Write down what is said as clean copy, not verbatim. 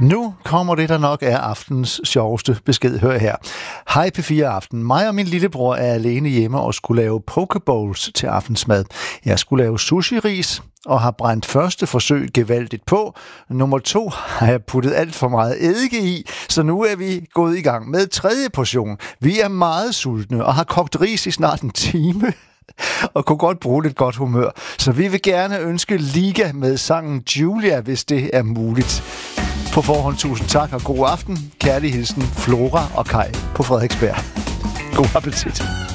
Nu kommer det, der nok er aftens sjoveste besked. Hør her. Hej P4 Aften. Mig og min lillebror er alene hjemme og skulle lave pokebowls til aftensmad. Jeg skulle lave sushi-ris og har brændt første forsøg gevaldigt på. Nummer 2 har jeg puttet alt for meget eddike i, så nu er vi gået i gang med tredje portion. Vi er meget sultne og har kogt ris i snart en time og kunne godt bruge lidt godt humør. Så vi vil gerne ønske Liga med sangen Julia, hvis det er muligt. På forhånd tusind tak og god aften. Kærlig hilsen Flora og Kai på Frederiksberg. God appetit.